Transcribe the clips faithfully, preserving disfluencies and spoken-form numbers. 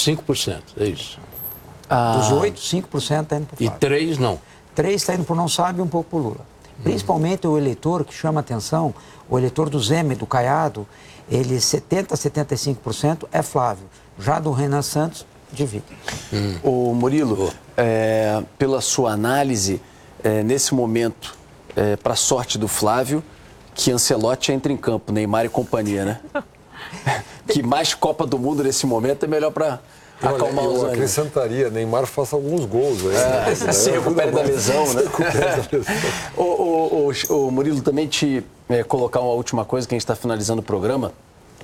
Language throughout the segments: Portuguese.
cinco por cento, é isso. Ah. Dos oito, cinco por cento está indo para o E Flávio. três não. três está indo para o não sabe e um pouco para o Lula. Principalmente o eleitor que chama atenção, o eleitor do Zema e do Caiado, ele setenta, setenta e cinco por cento é Flávio. Já do Renan Santos, divide. Hum. Ô Murilo, é, pela sua análise, é, nesse momento, é, para a sorte do Flávio, que Ancelotti entra em campo, Neymar e companhia, né? Que mais Copa do Mundo nesse momento é melhor para acalmar os ânimos. Eu acrescentaria, Neymar faça alguns gols aí. É, né? se recupere da lesão, né? o, o, o, o Murilo, também te é, colocar uma última coisa, que a gente está finalizando o programa.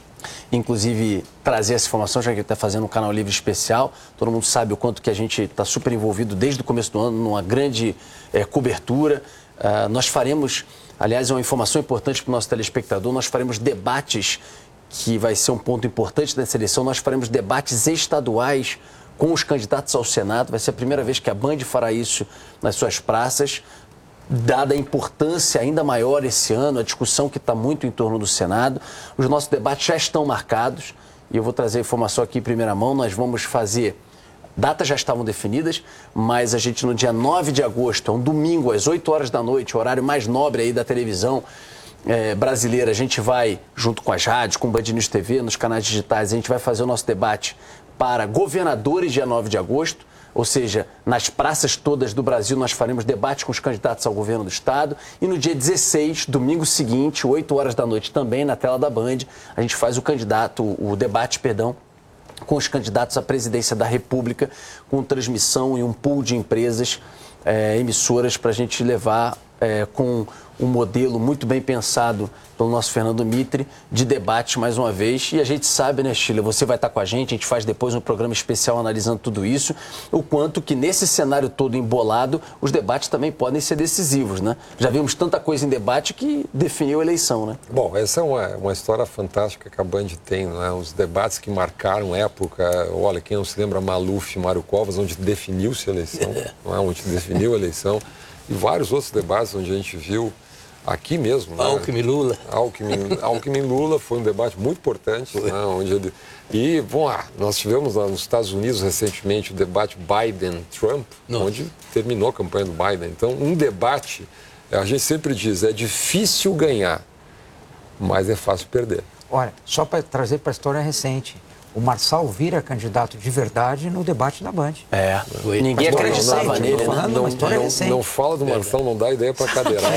Inclusive, trazer essa informação, já que ele está fazendo um canal livre especial. Todo mundo sabe o quanto que a gente está super envolvido desde o começo do ano, numa grande é, cobertura. Uh, nós faremos, aliás, é uma informação importante para o nosso telespectador, nós faremos debates, que vai ser um ponto importante dessa eleição, nós faremos debates estaduais com os candidatos ao Senado. Vai ser a primeira vez que a Band fará isso nas suas praças, dada a importância ainda maior esse ano, a discussão que está muito em torno do Senado. Os nossos debates já estão marcados e eu vou trazer a informação aqui em primeira mão. Nós vamos fazer, datas já estavam definidas, mas a gente no dia nove de agosto, é um domingo, às oito horas da noite, o horário mais nobre aí da televisão é, brasileira, a gente vai, junto com as rádios, com o Band News T V, nos canais digitais, a gente vai fazer o nosso debate para governadores dia nove de agosto. Ou seja, nas praças todas do Brasil nós faremos debates com os candidatos ao governo do Estado. E no dia dezesseis, domingo seguinte, oito horas da noite, também na tela da Band, a gente faz o candidato, o debate, perdão, com os candidatos à presidência da República, com transmissão e um pool de empresas, é, emissoras, para a gente levar é, com um modelo muito bem pensado pelo nosso Fernando Mitre, de debate mais uma vez. E a gente sabe, né, Sheila, você vai estar com a gente, a gente faz depois um programa especial analisando tudo isso, o quanto que nesse cenário todo embolado, os debates também podem ser decisivos, né? Já vimos tanta coisa em debate que definiu a eleição, né? Bom, essa é uma, uma história fantástica que a Band tem, não é? Os debates que marcaram época, olha, quem não se lembra, Maluf e Mário Covas, onde definiu-se a eleição, não é? Onde definiu a eleição, e vários outros debates onde a gente viu aqui mesmo. Né? Alckmin Lula. Alckmin, Alckmin Lula foi um debate muito importante. Né? Onde ele... E, bom, ah, nós tivemos lá nos Estados Unidos recentemente o debate Biden-Trump, onde terminou a campanha do Biden. Então, um debate, a gente sempre diz, é difícil ganhar, mas é fácil perder. Olha, só para trazer para a história recente, o Marçal vira candidato de verdade no debate da Band. É, ninguém acreditava nele, falando né? Não, uma história não, recente. não fala do Marçal, não dá ideia para cadeirada.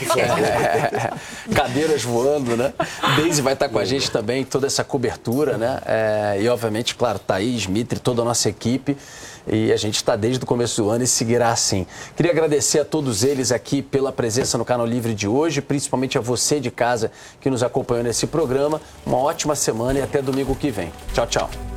É, cadeiras voando, né? Deise vai estar com a gente também, toda essa cobertura, né? É, e, obviamente, claro, Thaís, Mitre, toda a nossa equipe. E a gente está desde o começo do ano e seguirá assim. Queria agradecer a todos eles aqui pela presença no Canal Livre de hoje, principalmente a você de casa que nos acompanhou nesse programa. Uma ótima semana e até domingo que vem. Tchau, tchau.